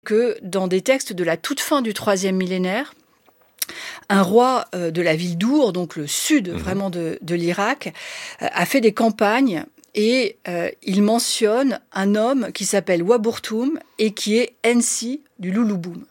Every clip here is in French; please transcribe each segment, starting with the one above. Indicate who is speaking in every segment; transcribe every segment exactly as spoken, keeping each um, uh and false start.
Speaker 1: que dans des textes de la toute fin du troisième millénaire, un roi euh, de la ville d'Our, donc le sud mmh. vraiment de, de l'Irak, euh, a fait des campagnes et euh, il mentionne un homme qui s'appelle Waburtum et qui est Ensi du Loulouboum.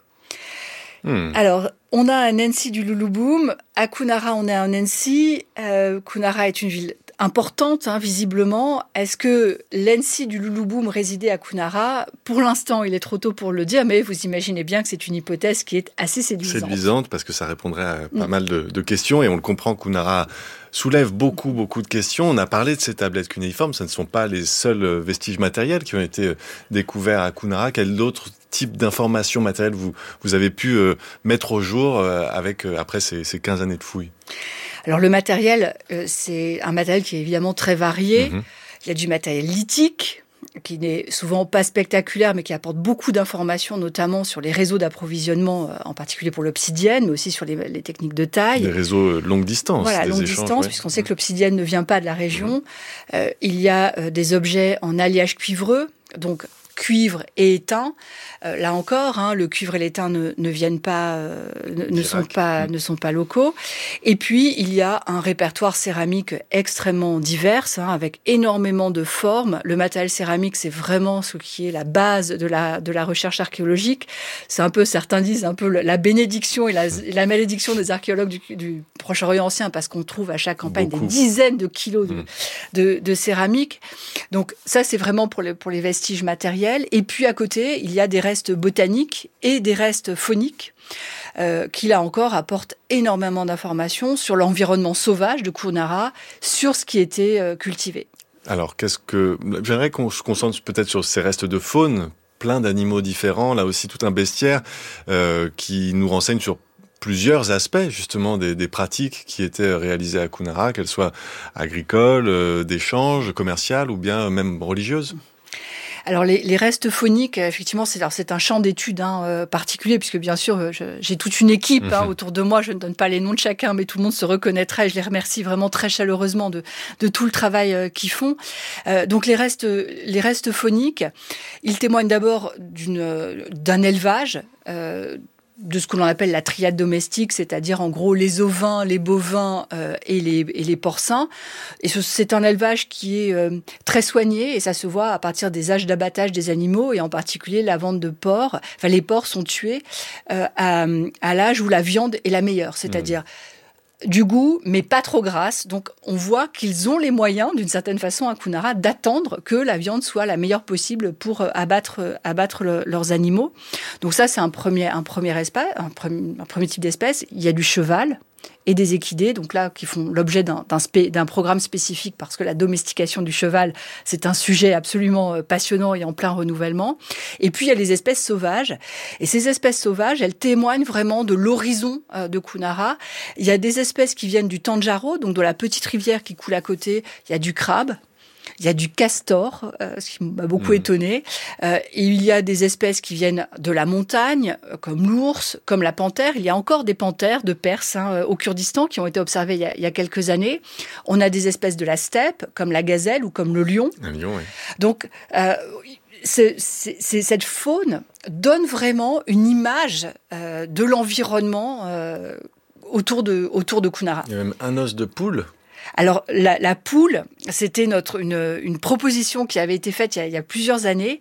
Speaker 1: Hmm. Alors, on a un Ensi du Loulouboum. À Kounara, on a un Ensi. Euh, Kounara est une ville importante, hein, visiblement. Est-ce que l'Ensi du Loulouboum résidait à Kounara ? Pour l'instant, il est trop tôt pour le dire, mais vous imaginez bien que c'est une hypothèse qui est assez séduisante.
Speaker 2: Séduisante, parce que ça répondrait à pas hmm. mal de, de questions, et on le comprend, Kounara soulève beaucoup, beaucoup de questions. On a parlé de ces tablettes cunéiformes. Ce ne sont pas les seuls vestiges matériels qui ont été découverts à Kounara. Quel autre type d'informations matérielles vous, vous avez pu euh, mettre au jour euh, avec, euh, après ces, ces quinze années de fouilles ?
Speaker 1: Alors le matériel, euh, c'est un matériel qui est évidemment très varié. Mmh. Il y a du matériel lithique, qui n'est souvent pas spectaculaire, mais qui apporte beaucoup d'informations, notamment sur les réseaux d'approvisionnement, euh, en particulier pour l'obsidienne, mais aussi sur les, les techniques de taille.
Speaker 2: Des réseaux longue distance.
Speaker 1: Voilà, longue
Speaker 2: échanges,
Speaker 1: distance,
Speaker 2: ouais.
Speaker 1: puisqu'on sait que l'obsidienne ne vient pas de la région. Mmh. Euh, il y a euh, des objets en alliage cuivreux, donc cuivre et étain. Euh, là encore, hein, le cuivre et l'étain ne, ne viennent pas, euh, ne, ne sont pas, mmh. ne sont pas locaux. Et puis il y a un répertoire céramique extrêmement divers, hein, avec énormément de formes. Le matériel céramique, c'est vraiment ce qui est la base de la de la recherche archéologique. C'est un peu, certains disent, un peu la bénédiction et la, mmh. la malédiction des archéologues du, du Proche-Orient ancien, parce qu'on trouve à chaque campagne Beaucoup. des dizaines de kilos de, mmh. de, de céramique. Donc ça, c'est vraiment pour les pour les vestiges matériels. Et puis à côté, il y a des restes botaniques et des restes fauniques euh, qui, là encore, apportent énormément d'informations sur l'environnement sauvage de Kounara, sur ce qui était euh, cultivé.
Speaker 2: Alors, qu'est-ce que... J'aimerais qu'on se concentre peut-être sur ces restes de faune, plein d'animaux différents, là aussi tout un bestiaire euh, qui nous renseigne sur plusieurs aspects, justement, des, des pratiques qui étaient réalisées à Kounara, qu'elles soient agricoles, euh, d'échanges, commerciales ou bien même religieuses.
Speaker 1: Alors les, les restes fauniques, effectivement, c'est, alors c'est un champ d'études hein, euh, particulier, puisque bien sûr, je, j'ai toute une équipe mmh. hein, autour de moi. Je ne donne pas les noms de chacun, mais tout le monde se reconnaîtra. Et je les remercie vraiment très chaleureusement de, de tout le travail euh, qu'ils font. Euh, donc les restes, les restes fauniques, ils témoignent d'abord d'une, d'un élevage. Euh, de ce que l'on appelle la triade domestique, c'est-à-dire en gros les ovins, les bovins euh, et, les, et les porcins. Et ce, c'est un élevage qui est euh, très soigné, et ça se voit à partir des âges d'abattage des animaux, et en particulier la vente de porcs. Enfin, les porcs sont tués euh, à, à l'âge où la viande est la meilleure, c'est-à-dire mmh. du goût, mais pas trop grasse. Donc, on voit qu'ils ont les moyens, d'une certaine façon, à Kounara, d'attendre que la viande soit la meilleure possible pour abattre, abattre le, leurs animaux. Donc ça, c'est un premier, un premier espace, un premier, un premier type d'espèce. Il y a du cheval et des équidés, donc là, qui font l'objet d'un, d'un, spé, d'un programme spécifique, parce que la domestication du cheval, c'est un sujet absolument passionnant et en plein renouvellement. Et puis, il y a les espèces sauvages. Et ces espèces sauvages, elles témoignent vraiment de l'horizon euh, de Kounara. Il y a des espèces qui viennent du Tanjaro, donc de la petite rivière qui coule à côté. Il y a du crabe. Il y a du castor, euh, ce qui m'a beaucoup mmh. étonné. Euh, et il y a des espèces qui viennent de la montagne, euh, comme l'ours, comme la panthère. Il y a encore des panthères de Perse hein, au Kurdistan qui ont été observées il y, a, il y a quelques années. On a des espèces de la steppe, comme la gazelle ou comme le lion.
Speaker 2: Un lion, oui.
Speaker 1: Donc, euh, c'est, c'est, c'est, cette faune donne vraiment une image euh, de l'environnement euh, autour de, autour de Kounara.
Speaker 2: Il y a même un os de poule.
Speaker 1: Alors, la, la poule, c'était notre, une, une proposition qui avait été faite il y a, il y a plusieurs années.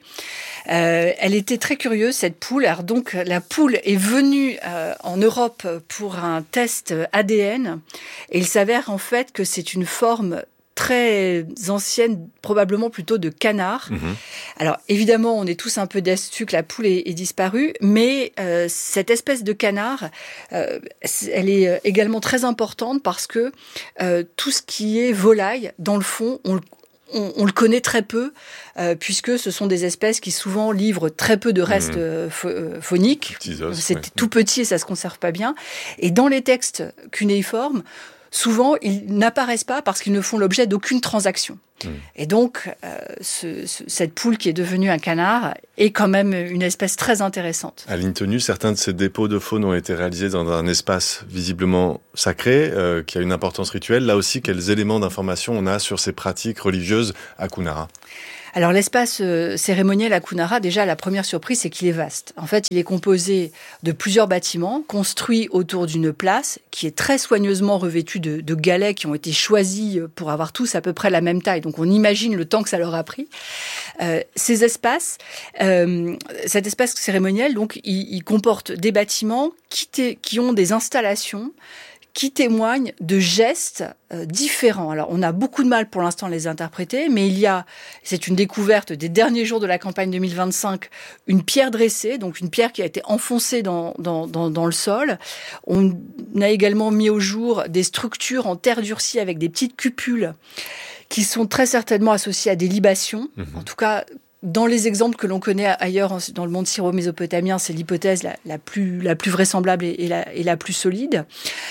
Speaker 1: Euh, elle était très curieuse, cette poule. Alors donc, la poule est venue euh, en Europe pour un test A D N. Et il s'avère en fait que c'est une forme très ancienne, probablement plutôt de canard. Mmh. Alors, évidemment, on est tous un peu déçus que la poule ait, ait disparu, mais euh, cette espèce de canard, euh, elle est également très importante parce que euh, tout ce qui est volaille, dans le fond, on le On, on le connaît très peu, euh, puisque ce sont des espèces qui souvent livrent très peu de restes mmh. ph- phoniques.
Speaker 2: Os,
Speaker 1: c'est
Speaker 2: ouais.
Speaker 1: tout petit et ça se conserve pas bien. Et dans les textes cunéiformes, souvent, ils n'apparaissent pas parce qu'ils ne font l'objet d'aucune transaction. Mmh. Et donc, euh, ce, ce, cette poule qui est devenue un canard est quand même une espèce très intéressante.
Speaker 2: À ligne tenue, certains de ces dépôts de faune ont été réalisés dans un espace visiblement sacré, euh, qui a une importance rituelle. Là aussi, quels éléments d'information on a sur ces pratiques religieuses à Kounara ?
Speaker 1: Alors l'espace euh, cérémoniel à Kunara, déjà la première surprise, c'est qu'il est vaste. En fait, il est composé de plusieurs bâtiments construits autour d'une place qui est très soigneusement revêtue de, de galets qui ont été choisis pour avoir tous à peu près la même taille. Donc on imagine le temps que ça leur a pris. Euh, ces espaces, euh, cet espace cérémoniel, donc, il, il comporte des bâtiments qui, t- qui ont des installations qui témoignent de gestes euh, différents. Alors, on a beaucoup de mal pour l'instant à les interpréter, mais il y a, c'est une découverte des derniers jours de la campagne deux mille vingt-cinq, une pierre dressée, donc une pierre qui a été enfoncée dans, dans, dans, dans le sol. On a également mis au jour des structures en terre durcie avec des petites cupules qui sont très certainement associées à des libations. Mmh. En tout cas, dans les exemples que l'on connaît ailleurs dans le monde syro-mésopotamien, c'est l'hypothèse la, la, plus, la plus vraisemblable et, et, la, et la plus solide.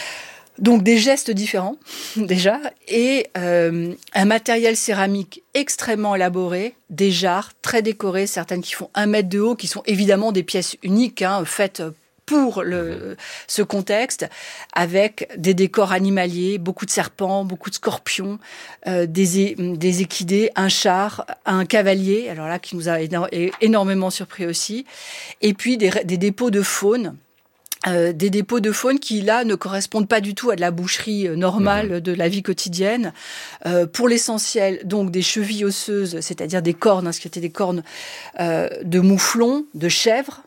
Speaker 1: Donc des gestes différents, déjà, et euh, un matériel céramique extrêmement élaboré, des jarres très décorées, certaines qui font un mètre de haut, qui sont évidemment des pièces uniques, hein, faites pour le, ce contexte, avec des décors animaliers, beaucoup de serpents, beaucoup de scorpions, euh, des, des équidés, un char, un cavalier, alors là, qui nous a éno- énormément surpris aussi, et puis des, des dépôts de faune, Euh, des dépôts de faune qui, là, ne correspondent pas du tout à de la boucherie normale mmh. de la vie quotidienne. Euh, pour l'essentiel, donc, des chevilles osseuses, c'est-à-dire des cornes, hein, ce qui étaient des cornes euh, de mouflons, de chèvres,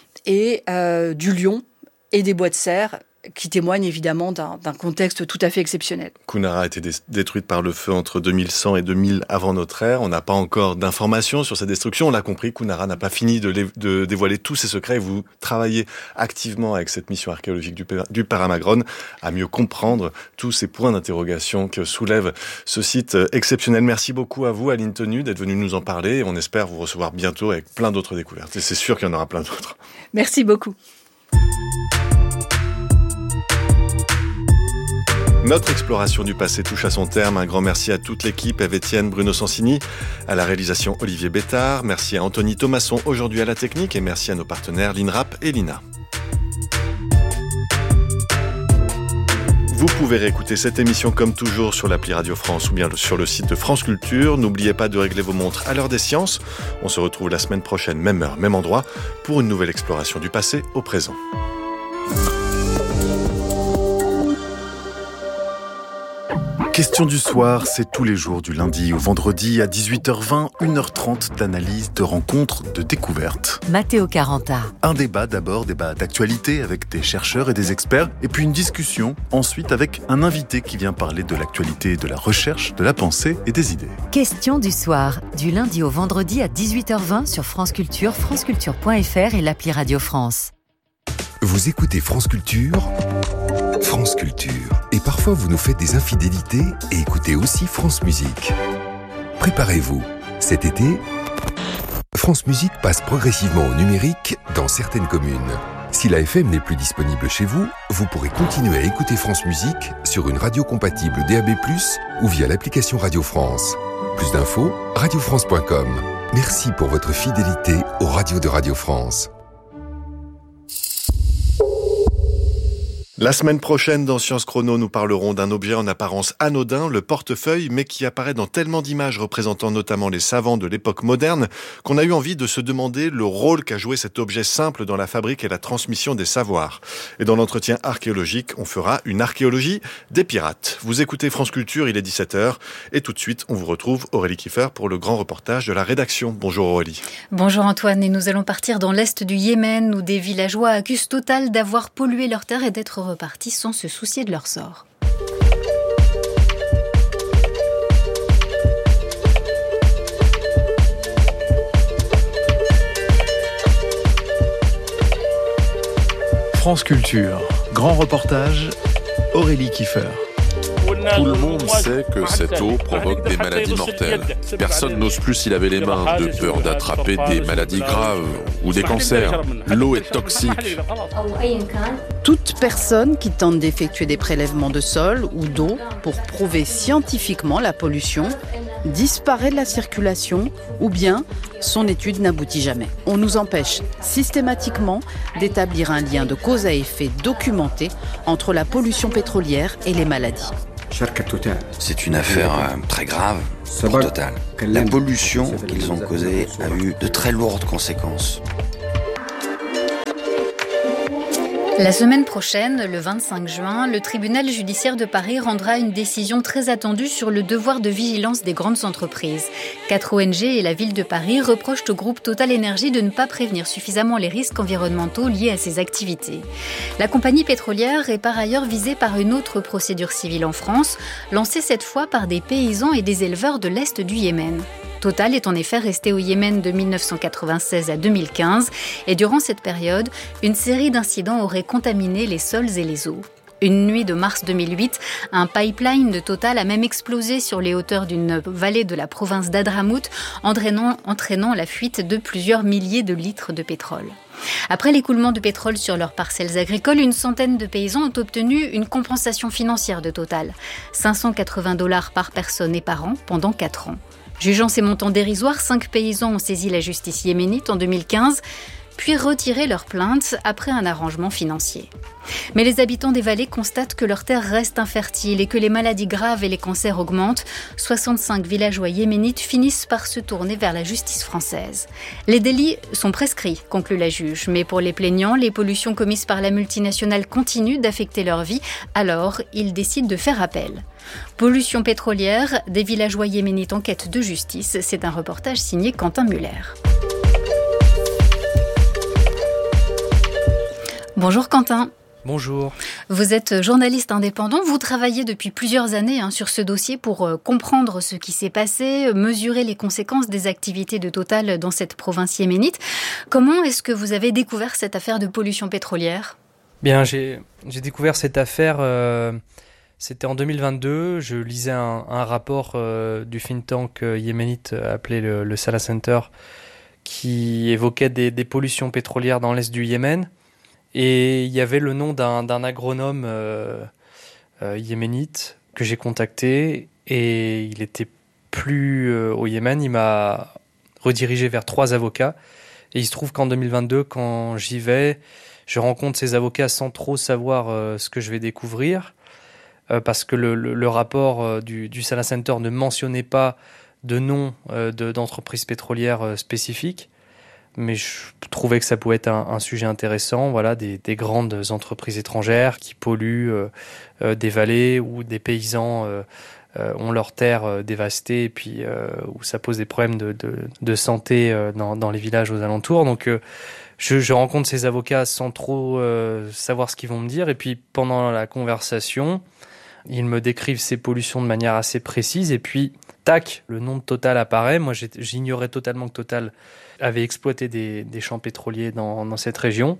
Speaker 1: et euh, du lion, et des bois de serre, qui témoignent évidemment d'un, d'un contexte tout à fait exceptionnel.
Speaker 2: Kunara a été dé- détruite par le feu entre deux mille cent et deux mille avant notre ère. On n'a pas encore d'informations sur cette destruction. On l'a compris, Kunara n'a pas fini de, les, de dévoiler tous ses secrets. Vous travaillez activement avec cette mission archéologique du, du Paramagron à mieux comprendre tous ces points d'interrogation que soulève ce site exceptionnel. Merci beaucoup à vous, Aline Tenu, d'être venue nous en parler. On espère vous recevoir bientôt avec plein d'autres découvertes. Et c'est sûr qu'il y en aura plein d'autres.
Speaker 1: Merci beaucoup.
Speaker 2: Notre exploration du passé touche à son terme. Un grand merci à toute l'équipe, Eve Etienne, Bruno Sansini, à la réalisation Olivier Bétard. Merci à Anthony Thomasson, aujourd'hui à la technique, et merci à nos partenaires l'INRAP et l'I N A. Vous pouvez réécouter cette émission comme toujours sur l'appli Radio France ou bien sur le site de France Culture. N'oubliez pas de régler vos montres à l'heure des sciences. On se retrouve la semaine prochaine, même heure, même endroit, pour une nouvelle exploration du passé au présent. Question du soir, c'est tous les jours du lundi au vendredi à dix-huit heures vingt, une heure trente d'analyse, de rencontres, de découvertes.
Speaker 3: Matteo Caranta.
Speaker 2: Un débat d'abord, débat d'actualité avec des chercheurs et des experts, et puis une discussion ensuite avec un invité qui vient parler de l'actualité, de la recherche, de la pensée et des idées.
Speaker 3: Question du soir, du lundi au vendredi à dix-huit heures vingt sur France Culture, franceculture point f r et l'appli Radio France.
Speaker 4: Vous écoutez France Culture, France Culture. Et parfois vous nous faites des infidélités et écoutez aussi France Musique. Préparez-vous, cet été, France Musique passe progressivement au numérique dans certaines communes. Si la F M n'est plus disponible chez vous, vous pourrez continuer à écouter France Musique sur une radio compatible D A B plus, ou via l'application Radio France. Plus d'infos, radio france point com. Merci pour votre fidélité aux radios de Radio France.
Speaker 2: La semaine prochaine, dans Science Chrono, nous parlerons d'un objet en apparence anodin, le portefeuille, mais qui apparaît dans tellement d'images représentant notamment les savants de l'époque moderne, qu'on a eu envie de se demander le rôle qu'a joué cet objet simple dans la fabrique et la transmission des savoirs. Et dans l'entretien archéologique, on fera une archéologie des pirates. Vous écoutez France Culture, il est dix-sept heures, et tout de suite, on vous retrouve Aurélie Kiefer pour le grand reportage de la rédaction. Bonjour Aurélie.
Speaker 5: Bonjour Antoine, et nous allons partir dans l'est du Yémen, où des villageois accusent Total d'avoir pollué leurs terres et d'être repartis sans se soucier de leur sort.
Speaker 6: France Culture, grand reportage, Aurélie Kiefer.
Speaker 7: Tout le monde sait que cette eau provoque des maladies mortelles. Personne n'ose plus s'y laver les mains, de peur d'attraper des maladies graves ou des cancers. L'eau est toxique.
Speaker 8: Toute personne qui tente d'effectuer des prélèvements de sol ou d'eau pour prouver scientifiquement la pollution disparaît de la circulation ou bien son étude n'aboutit jamais. On nous empêche systématiquement d'établir un lien de cause à effet documenté entre la pollution pétrolière et les maladies.
Speaker 9: C'est une affaire euh, très grave pour Total. La pollution qu'ils ont causée a eu de très lourdes conséquences.
Speaker 5: La semaine prochaine, le vingt-cinq juin, le tribunal judiciaire de Paris rendra une décision très attendue sur le devoir de vigilance des grandes entreprises. Quatre O N G et la ville de Paris reprochent au groupe Total Énergie de ne pas prévenir suffisamment les risques environnementaux liés à ses activités. La compagnie pétrolière est par ailleurs visée par une autre procédure civile en France, lancée cette fois par des paysans et des éleveurs de l'Est du Yémen. Total est en effet resté au Yémen de mille neuf cent quatre-vingt-seize à deux mille quinze et durant cette période, une série d'incidents aurait contaminé les sols et les eaux. Une nuit de mars deux mille huit, un pipeline de Total a même explosé sur les hauteurs d'une vallée de la province d'Hadramout, entraînant, entraînant la fuite de plusieurs milliers de litres de pétrole. Après l'écoulement de pétrole sur leurs parcelles agricoles, une centaine de paysans ont obtenu une compensation financière de Total. cinq cent quatre-vingts dollars par personne et par an pendant quatre ans. Jugeant ces montants dérisoires, cinq paysans ont saisi la justice yéménite en deux mille quinze, puis retiré leur plainte après un arrangement financier. Mais les habitants des vallées constatent que leurs terres restent infertiles et que les maladies graves et les cancers augmentent. soixante-cinq villageois yéménites finissent par se tourner vers la justice française. Les délits sont prescrits, conclut la juge, mais pour les plaignants, les pollutions commises par la multinationale continuent d'affecter leur vie, alors ils décident de faire appel. Pollution pétrolière, des villageois yéménites en quête de justice, c'est un reportage signé Quentin Muller. Bonjour Quentin.
Speaker 10: Bonjour.
Speaker 5: Vous êtes journaliste indépendant, vous travaillez depuis plusieurs années hein, sur ce dossier pour euh, comprendre ce qui s'est passé, mesurer les conséquences des activités de Total dans cette province yéménite. Comment est-ce que vous avez découvert cette affaire de pollution pétrolière ?
Speaker 10: Bien, j'ai, j'ai découvert cette affaire, euh, c'était en deux mille vingt-deux, je lisais un, un rapport euh, du think tank euh, yéménite appelé le, le Salah Center qui évoquait des, des pollutions pétrolières dans l'est du Yémen. Et il y avait le nom d'un, d'un agronome euh, euh, yéménite que j'ai contacté et il était plus euh, au Yémen. Il m'a redirigé vers trois avocats et il se trouve qu'en deux mille vingt-deux, quand j'y vais, je rencontre ces avocats sans trop savoir euh, ce que je vais découvrir euh, parce que le, le, le rapport euh, du, du Salah Center ne mentionnait pas de nom euh, de, d'entreprise pétrolière euh, spécifique. Mais je trouvais que ça pouvait être un, un sujet intéressant, voilà, des, des grandes entreprises étrangères qui polluent euh, euh, des vallées où des paysans euh, euh, ont leurs terres euh, dévastées et puis euh, où ça pose des problèmes de, de, de santé euh, dans, dans les villages aux alentours. Donc euh, je, je rencontre ces avocats sans trop euh, savoir ce qu'ils vont me dire et puis pendant la conversation, ils me décrivent ces pollutions de manière assez précise et puis tac, le nom de Total apparaît. Moi j'ignorais totalement que Total avait exploité des, des champs pétroliers dans, dans cette région.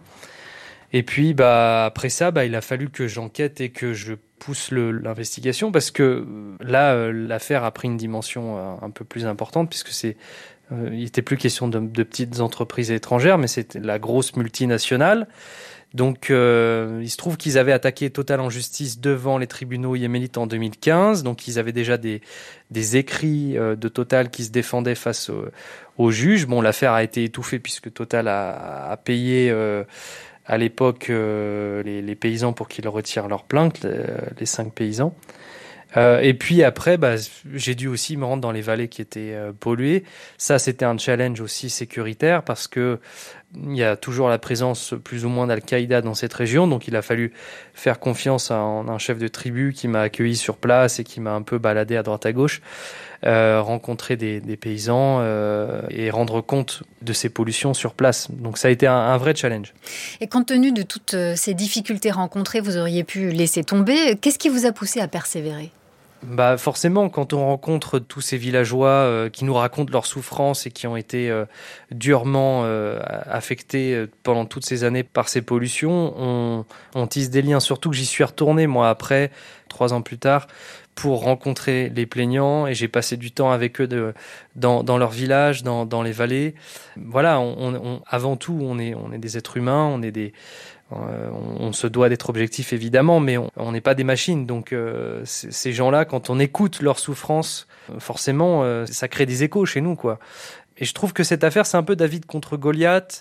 Speaker 10: Et puis, bah, après ça, bah, il a fallu que j'enquête et que je pousse le, l'investigation parce que là, euh, l'affaire a pris une dimension euh, un peu plus importante puisque c'est, euh, il n'était plus question de, de petites entreprises étrangères, mais c'était la grosse multinationale. Donc, euh, il se trouve qu'ils avaient attaqué Total en justice devant les tribunaux yéménites en deux mille quinze. Donc, ils avaient déjà des, des écrits euh, de Total qui se défendaient face au, au juge. Bon, l'affaire a été étouffée puisque Total a, a payé euh, à l'époque euh, les, les paysans pour qu'ils retirent leur plainte, les, les cinq paysans. Euh, et puis après, bah, j'ai dû aussi me rendre dans les vallées qui étaient euh, polluées. Ça, c'était un challenge aussi sécuritaire parce que il y a toujours la présence plus ou moins d'Al-Qaïda dans cette région. Donc, il a fallu faire confiance à un, un chef de tribu qui m'a accueilli sur place et qui m'a un peu baladé à droite à gauche, euh, rencontrer des, des paysans euh, et rendre compte de ces pollutions sur place. Donc, ça a été un, un vrai challenge.
Speaker 5: Et compte tenu de toutes ces difficultés rencontrées, vous auriez pu laisser tomber. Qu'est-ce qui vous a poussé à persévérer ?
Speaker 10: Bah forcément, quand on rencontre tous ces villageois euh, qui nous racontent leurs souffrances et qui ont été euh, durement euh, affectés pendant toutes ces années par ces pollutions, on, on tisse des liens. Surtout que j'y suis retourné, moi, après, trois ans plus tard, pour rencontrer les plaignants et j'ai passé du temps avec eux de, dans, dans leur village, dans, dans les vallées. Voilà, on, on, avant tout, on est, on est des êtres humains, on est des... Euh, on, on se doit d'être objectif évidemment, mais on n'est pas des machines. Donc euh, c- ces gens-là, quand on écoute leurs souffrances, forcément, euh, ça crée des échos chez nous, quoi. Et je trouve que cette affaire, c'est un peu David contre Goliath.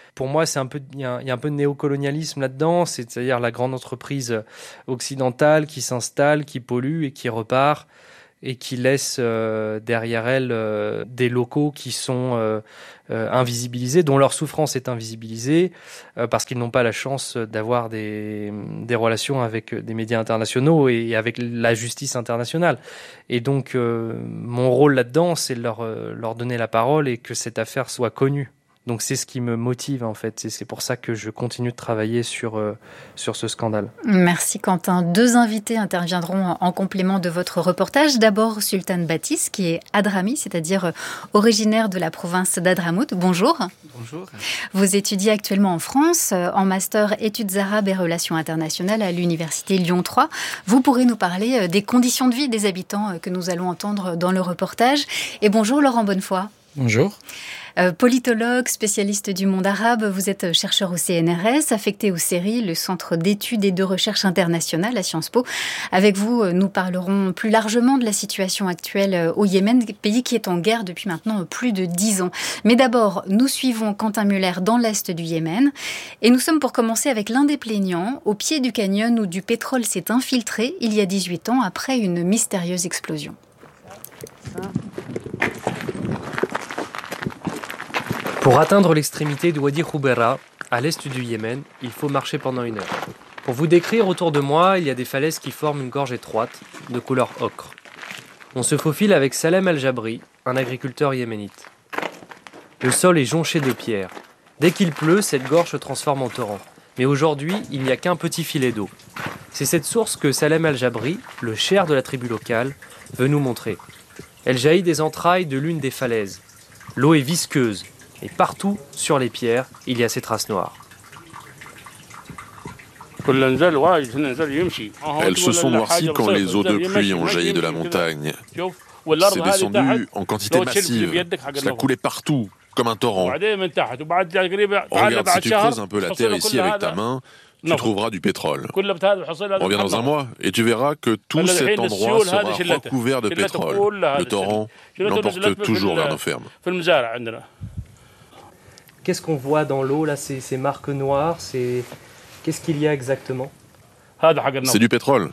Speaker 10: Pour moi, c'est un peu, il y, y a un peu de néocolonialisme là-dedans, c'est-à-dire la grande entreprise occidentale qui s'installe, qui pollue et qui repart, et qui laisse euh, derrière elle euh, des locaux qui sont euh, euh, invisibilisés, dont leur souffrance est invisibilisée, euh, parce qu'ils n'ont pas la chance d'avoir des, des relations avec des médias internationaux et avec la justice internationale. Et donc, euh, mon rôle là-dedans, c'est de leur, euh, leur donner la parole et que cette affaire soit connue. Donc c'est ce qui me motive en fait, c'est, c'est pour ça que je continue de travailler sur, euh, sur ce scandale.
Speaker 5: Merci Quentin. Deux invités interviendront en complément de votre reportage. D'abord Sultan Baptiste qui est Hadrami, c'est-à-dire originaire de la province d'Hadramout. Bonjour.
Speaker 11: Bonjour.
Speaker 5: Vous étudiez actuellement en France en master études arabes et relations internationales à l'université Lyon trois. Vous pourrez nous parler des conditions de vie des habitants que nous allons entendre dans le reportage. Et bonjour Laurent Bonnefoy.
Speaker 11: Bonjour.
Speaker 5: Euh, politologue, spécialiste du monde arabe, vous êtes chercheur au C N R S, affecté au C E R I, le Centre d'études et de recherche internationale à Sciences Po. Avec vous, nous parlerons plus largement de la situation actuelle au Yémen, pays qui est en guerre depuis maintenant plus de dix ans. Mais d'abord, nous suivons Quentin Müller dans l'est du Yémen. Et nous sommes pour commencer avec l'un des plaignants, au pied du canyon où du pétrole s'est infiltré il y a dix-huit ans après une mystérieuse explosion.
Speaker 10: Pour atteindre l'extrémité du Wadi Khoubera, à l'est du Yémen, il faut marcher pendant une heure. Pour vous décrire, autour de moi, il y a des falaises qui forment une gorge étroite, de couleur ocre. On se faufile avec Salem Al-Jabri, un agriculteur yéménite. Le sol est jonché de pierres. Dès qu'il pleut, cette gorge se transforme en torrent. Mais aujourd'hui, il n'y a qu'un petit filet d'eau. C'est cette source que Salem Al-Jabri, le cher de la tribu locale, veut nous montrer. Elle jaillit des entrailles de l'une des falaises. L'eau est visqueuse. Et partout, sur les pierres, il y a ces traces noires.
Speaker 7: Elles se sont noircies quand les eaux de pluie ont jailli de la montagne. C'est descendu en quantité massive. Cela coulait partout, comme un torrent. Regarde, si tu creuses un peu la terre ici avec ta main, tu trouveras du pétrole. Reviens dans un mois et tu verras que tout cet endroit sera recouvert de pétrole. Le torrent l'emporte toujours vers nos fermes.
Speaker 10: Qu'est-ce qu'on voit dans l'eau là, ces, ces marques noires, c'est... Qu'est-ce qu'il y a exactement?
Speaker 7: C'est du pétrole.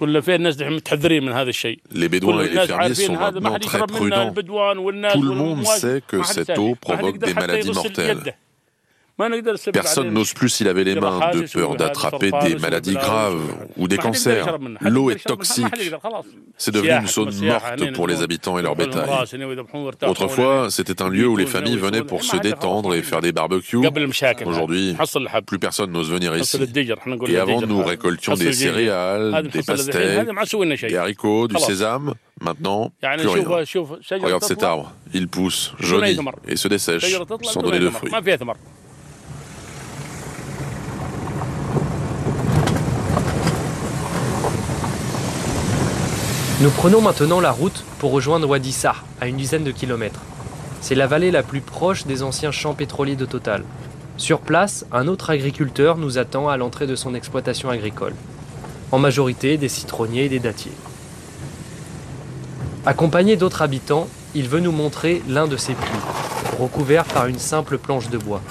Speaker 7: Les Bédouins et les fermiers sont maintenant très prudents. Tout le monde sait que cette eau provoque des maladies mortelles. Personne n'ose plus s'y laver les mains de peur d'attraper des maladies graves ou des cancers. L'eau est toxique. C'est devenu une zone morte pour les habitants et leur bétail. Autrefois, c'était un lieu où les familles venaient pour se détendre et faire des barbecues. Aujourd'hui, plus personne n'ose venir ici. Et avant, nous récoltions des céréales, des pastèques, des haricots, du sésame. Maintenant, plus rien. Regarde cet arbre. Il pousse, jaunit et se dessèche sans donner de fruits.
Speaker 10: Nous prenons maintenant la route pour rejoindre Wadi Sah, à une dizaine de kilomètres. C'est la vallée la plus proche des anciens champs pétroliers de Total. Sur place, un autre agriculteur nous attend à l'entrée de son exploitation agricole. En majorité, des citronniers et des dattiers. Accompagné d'autres habitants, il veut nous montrer l'un de ses puits, recouvert par une simple planche de bois.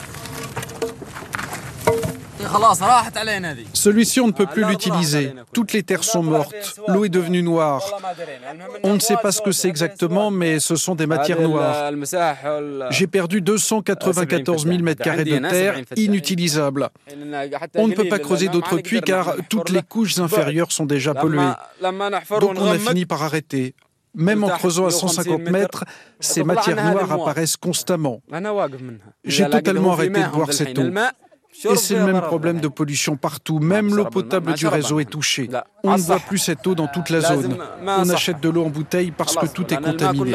Speaker 12: Celui-ci, on ne peut plus l'utiliser. Toutes les terres sont mortes. L'eau est devenue noire. On ne sait pas ce que c'est exactement, mais ce sont des matières noires. J'ai perdu deux cent quatre-vingt-quatorze mille mètres carrés de terre inutilisables. On ne peut pas creuser d'autres puits car toutes les couches inférieures sont déjà polluées. Donc on a fini par arrêter. Même en creusant à cent cinquante mètres, ces matières noires apparaissent constamment. J'ai totalement arrêté de boire cette eau. Et c'est le même problème de pollution partout. Même l'eau potable du réseau est touchée. On ne boit plus cette eau dans toute la zone. On achète de l'eau en bouteille parce que tout est contaminé.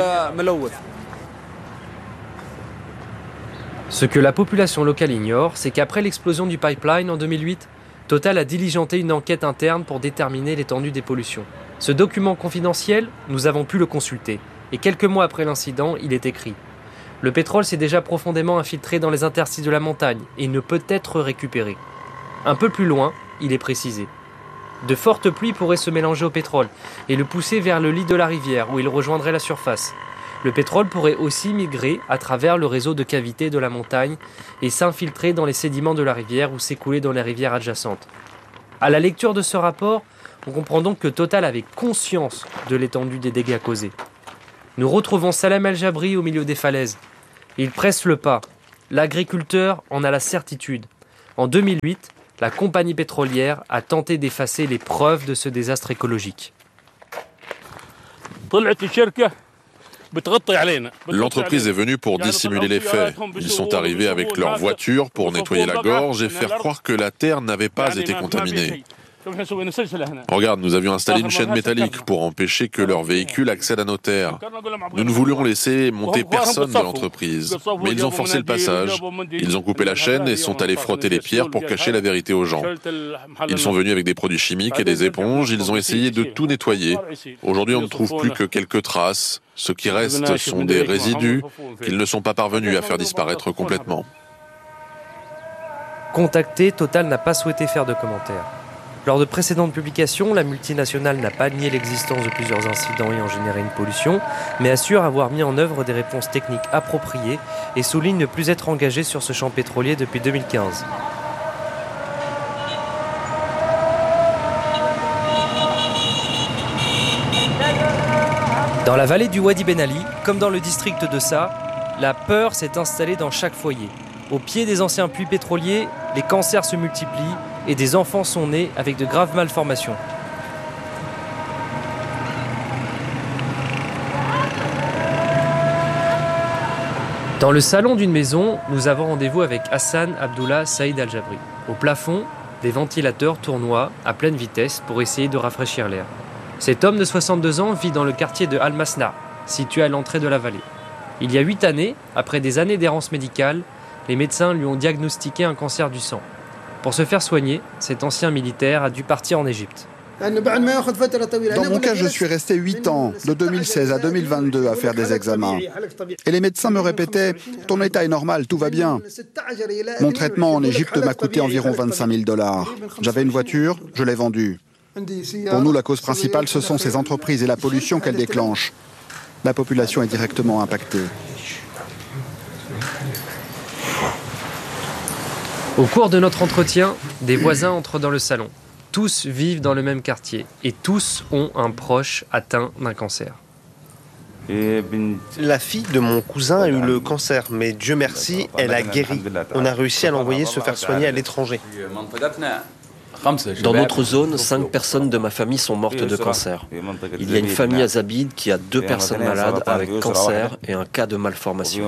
Speaker 10: Ce que la population locale ignore, c'est qu'après l'explosion du pipeline en deux mille huit, Total a diligenté une enquête interne pour déterminer l'étendue des pollutions. Ce document confidentiel, nous avons pu le consulter. Et quelques mois après l'incident, il est écrit: le pétrole s'est déjà profondément infiltré dans les interstices de la montagne et ne peut être récupéré. Un peu plus loin, il est précisé: de fortes pluies pourraient se mélanger au pétrole et le pousser vers le lit de la rivière où il rejoindrait la surface. Le pétrole pourrait aussi migrer à travers le réseau de cavités de la montagne et s'infiltrer dans les sédiments de la rivière ou s'écouler dans les rivières adjacentes. À la lecture de ce rapport, on comprend donc que Total avait conscience de l'étendue des dégâts causés. Nous retrouvons Salem El-Jabri au milieu des falaises. Il presse le pas. L'agriculteur en a la certitude. En deux mille huit, la compagnie pétrolière a tenté d'effacer les preuves de ce désastre écologique.
Speaker 7: L'entreprise est venue pour dissimuler les faits. Ils sont arrivés avec leur voiture pour nettoyer la gorge et faire croire que la terre n'avait pas été contaminée. Regarde, nous avions installé une chaîne métallique pour empêcher que leur véhicule accède à nos terres. Nous ne voulions laisser monter personne de l'entreprise, mais ils ont forcé le passage. Ils ont coupé la chaîne et sont allés frotter les pierres pour cacher la vérité aux gens. Ils sont venus avec des produits chimiques et des éponges, ils ont essayé de tout nettoyer. Aujourd'hui, on ne trouve plus que quelques traces. Ce qui reste sont des résidus qu'ils ne sont pas parvenus à faire disparaître complètement.
Speaker 10: Contacté, Total n'a pas souhaité faire de commentaires. Lors de précédentes publications, la multinationale n'a pas nié l'existence de plusieurs incidents ayant généré une pollution, mais assure avoir mis en œuvre des réponses techniques appropriées et souligne ne plus être engagée sur ce champ pétrolier depuis deux mille quinze. Dans la vallée du Wadi Ben Ali, comme dans le district de Sa, la peur s'est installée dans chaque foyer. Au pied des anciens puits pétroliers, les cancers se multiplient et des enfants sont nés avec de graves malformations. Dans le salon d'une maison, nous avons rendez-vous avec Hassan Abdullah Saïd Al-Jabri. Au plafond, des ventilateurs tournoient à pleine vitesse pour essayer de rafraîchir l'air. Cet homme de soixante-deux ans vit dans le quartier de Al-Masna, situé à l'entrée de la vallée. Il y a huit années, après des années d'errance médicale, les médecins lui ont diagnostiqué un cancer du sang. Pour se faire soigner, cet ancien militaire a dû partir en Égypte.
Speaker 11: Dans mon cas, je suis resté huit ans, de deux mille seize à deux mille vingt-deux, à faire des examens. Et les médecins me répétaient « Ton état est normal, tout va bien ». Mon traitement en Égypte m'a coûté environ vingt-cinq mille dollars. J'avais une voiture, je l'ai vendue. Pour nous, la cause principale, ce sont ces entreprises et la pollution qu'elles déclenchent. La population est directement impactée.
Speaker 10: Au cours de notre entretien, des voisins entrent dans le salon. Tous vivent dans le même quartier et tous ont un proche atteint d'un cancer.
Speaker 13: La fille de mon cousin a eu le cancer, mais Dieu merci, elle a guéri. On a réussi à l'envoyer se faire soigner à l'étranger.
Speaker 14: Dans notre zone, cinq personnes de ma famille sont mortes de cancer. Il y a une famille à Zabid qui a deux personnes malades avec cancer et un cas de malformation.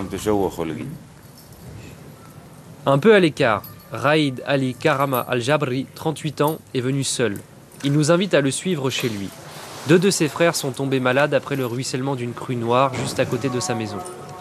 Speaker 10: Un peu à l'écart, Raïd Ali Karama Al-Jabri, trente-huit ans, est venu seul. Il nous invite à le suivre chez lui. Deux de ses frères sont tombés malades après le ruissellement d'une crue noire juste à côté de sa maison.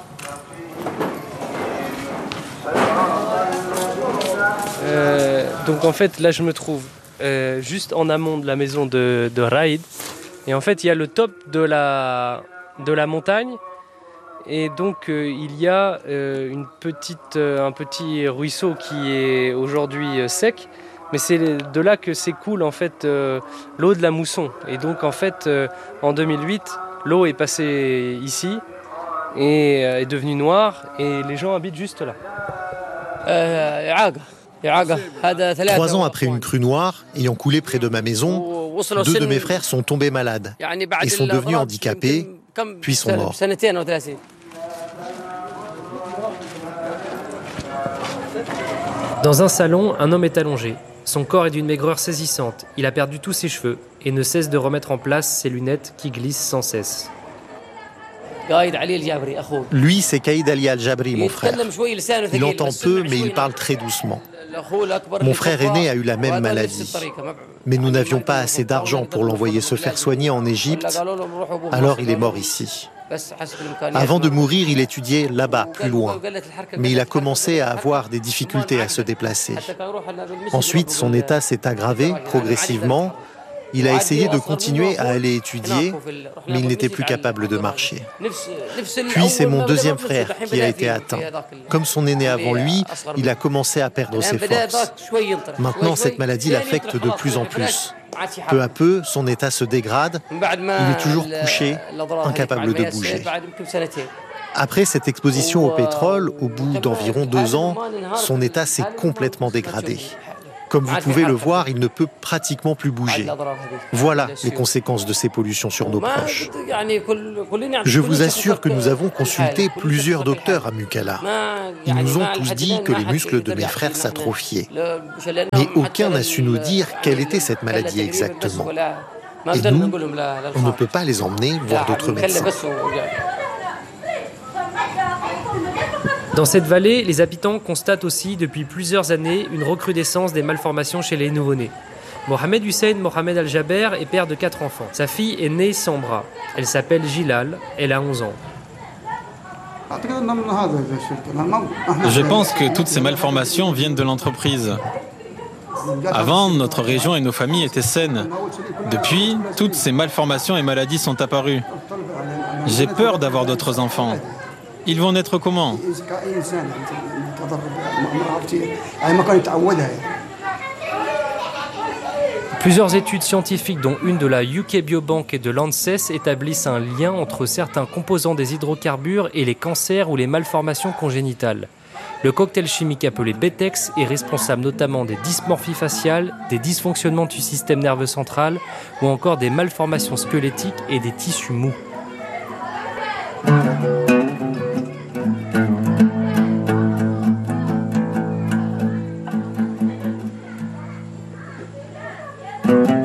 Speaker 10: Euh, donc en fait, là je me trouve euh, juste en amont de la maison de, de Raïd. Et en fait, il y a le top de la, de la montagne. Et donc euh, il y a euh, une petite, euh, un petit ruisseau qui est aujourd'hui euh, sec, mais c'est de là que s'écoule en fait euh, l'eau de la mousson. Et donc en fait euh, en deux mille huit, l'eau est passée ici et euh, est devenue noire et les gens habitent juste là.
Speaker 15: Euh, Trois ans après une crue noire ayant coulé près de ma maison, deux de mes frères sont tombés malades et sont devenus handicapés, puis sont morts.
Speaker 10: Dans un salon, un homme est allongé. Son corps est d'une maigreur saisissante. Il a perdu tous ses cheveux et ne cesse de remettre en place ses lunettes qui glissent sans cesse.
Speaker 15: Lui, c'est Kaïd Ali Al-Jabri, mon frère. Il entend peu, mais il parle très doucement. Mon frère aîné a eu la même maladie. Mais nous n'avions pas assez d'argent pour l'envoyer se faire soigner en Égypte, alors il est mort ici. Avant de mourir, il étudiait là-bas, plus loin. Mais il a commencé à avoir des difficultés à se déplacer. Ensuite, son état s'est aggravé progressivement. Il a essayé de continuer à aller étudier, mais il n'était plus capable de marcher. Puis c'est mon deuxième frère qui a été atteint. Comme son aîné avant lui, il a commencé à perdre ses forces. Maintenant, cette maladie l'affecte de plus en plus. Peu à peu, son état se dégrade. Il est toujours couché, incapable de bouger. Après cette exposition au pétrole, au bout d'environ deux ans, son état s'est complètement dégradé. Comme vous pouvez le voir, il ne peut pratiquement plus bouger. Voilà les conséquences de ces pollutions sur nos proches. Je vous assure que nous avons consulté plusieurs docteurs à Mukalla. Ils nous ont tous dit que les muscles de mes frères s'atrophiaient. Mais aucun n'a su nous dire quelle était cette maladie exactement. Et nous, on ne peut pas les emmener voir d'autres médecins.
Speaker 10: Dans cette vallée, les habitants constatent aussi depuis plusieurs années une recrudescence des malformations chez les nouveau-nés. Mohamed Hussein Mohamed Al-Jaber est père de quatre enfants. Sa fille est née sans bras. Elle s'appelle Gilal, elle a onze ans.
Speaker 16: Je pense que toutes ces malformations viennent de l'entreprise. Avant, notre région et nos familles étaient saines. Depuis, toutes ces malformations et maladies sont apparues. J'ai peur d'avoir d'autres enfants. Ils vont naître comment ?
Speaker 10: Plusieurs études scientifiques, dont une de la U K Biobank et de l'ANSES, établissent un lien entre certains composants des hydrocarbures et les cancers ou les malformations congénitales. Le cocktail chimique appelé B T E X est responsable notamment des dysmorphies faciales, des dysfonctionnements du système nerveux central ou encore des malformations squelettiques et des tissus mous.